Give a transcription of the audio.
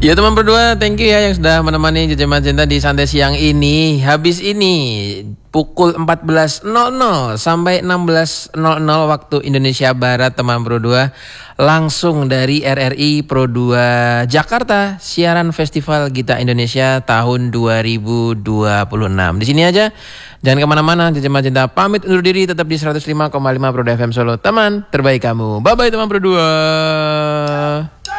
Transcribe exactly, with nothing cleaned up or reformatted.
Ya teman berdua, thank you ya yang sudah menemani Jejak Magenta di santai siang ini. Habis ini pukul empat belas nol nol sampai enam belas nol nol waktu Indonesia Barat teman berdua, langsung dari R R I Pro dua Jakarta, siaran Festival Gita Indonesia tahun dua ribu dua puluh enam. Di sini aja, jangan kemana-mana. Jejak Magenta pamit undur diri, tetap di seratus lima koma lima Pro F M Solo, teman terbaik kamu. Bye bye teman berdua.